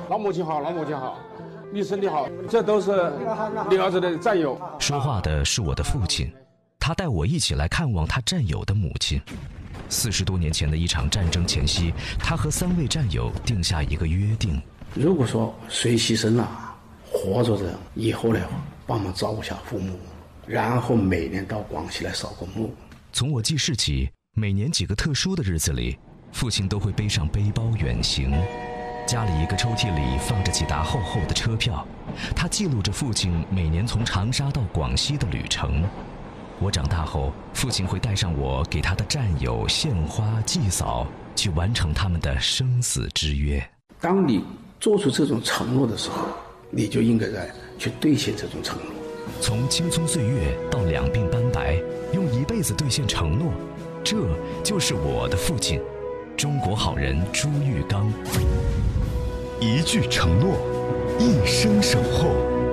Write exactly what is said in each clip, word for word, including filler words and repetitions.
老母亲好，老母亲好，你身体好，这都是你儿子的战友。 说话的是我的父亲，他带我一起来看望他战友的母亲。四十多年前的一场战争前夕，他和三位战友定下一个约定： 如果说谁牺牲了，活着的以后呢，帮忙照顾下父母，然后每年到广西来扫个墓。 从我记事起，每年几个特殊的日子里，父亲都会背上背包远行。家里一个抽屉里放着几沓厚厚的车票，他记录着父亲每年从长沙到广西的旅程。我长大后，父亲会带上我给他的战友献花祭扫，去完成他们的生死之约。 当你做出这种承诺的时候，你就应该在去兑现这种承诺。 从青葱岁月到两鬓斑白，用一辈子兑现承诺，这就是我的父亲，中国好人朱玉刚。 一句承诺，一生守候。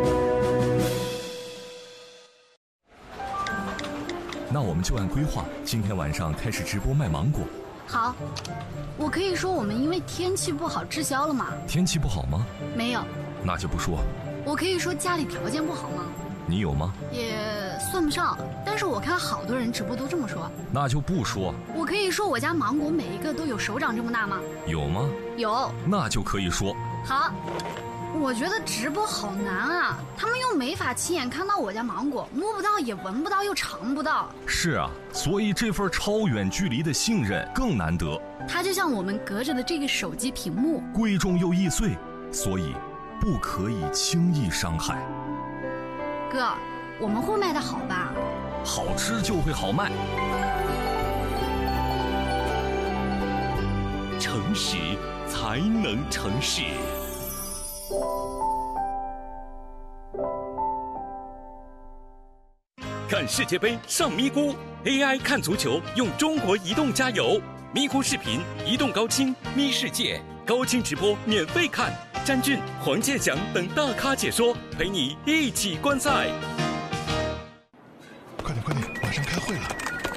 那我们就按规划，今天晚上开始直播卖芒果。 好，我可以说我们因为天气不好滞销了吗？ 天气不好吗？ 没有。 那就不说。 我可以说家里条件不好吗？ 你有吗？ 也算不上，但是我看好多人直播都这么说。 那就不说。 我可以说我家芒果每一个都有手掌这么大吗？ 有吗？ 有。 那就可以说。 好，我觉得直播好难啊，他们又没法亲眼看到我家芒果，摸不到也闻不到又尝不到。 是啊，所以这份超远距离的信任更难得。 它就像我们隔着的这个手机屏幕， 贵重又易碎，所以不可以轻易伤害。 哥，我们会卖得好吧？ 好吃就会好卖。 诚实才能成事。看世界杯上咪咕 ，A I 看足球用中国移动加油，咪咕视频、移动高清、咪世界高清直播免费看，詹俊、黄健翔等大咖解说，陪你一起观赛。 快点快点，马上开会了。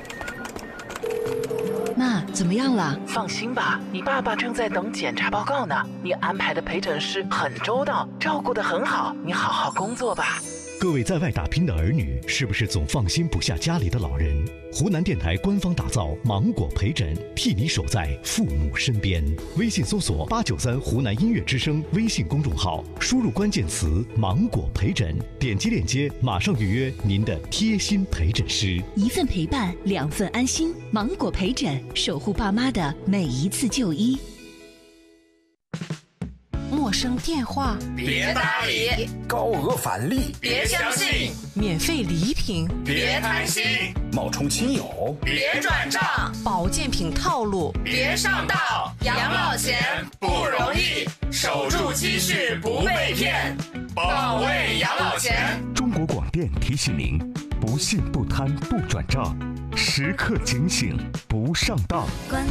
妈，怎么样了？ 放心吧，你爸爸正在等检查报告呢。你安排的陪诊师很周到，照顾得很好，你好好工作吧。 各位在外打拼的儿女，是不是总放心不下家里的老人？湖南电台官方打造芒果陪诊，替你守在父母身边。微信搜索八九三湖南音乐之声微信公众号，输入关键词芒果陪诊，点击链接马上预约您的贴心陪诊师。 一份陪伴，两份安心。芒果陪诊，守护爸妈的每一次就医。 陌生电话别搭理， 高额返利别相信， 免费礼品别贪心， 冒充亲友别转账， 保健品套路别上当。养老钱不容易，守住积蓄不被骗，保卫养老钱。 中国广电提醒您：不信不贪不转账，时刻警醒不上当。